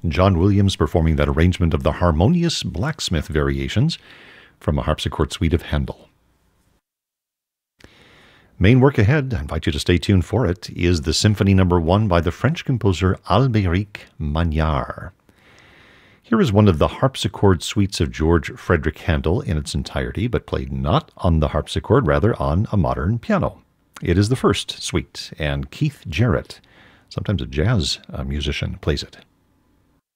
John Williams performing that arrangement of the harmonious blacksmith variations from a harpsichord suite of Handel. Main work ahead, I invite you to stay tuned for it, is the Symphony No. 1 by the French composer Albéric Magnard. Here is one of the harpsichord suites of George Frederick Handel in its entirety, but played not on the harpsichord, rather on a modern piano. It is the first suite, and Keith Jarrett, sometimes a jazz musician, plays it.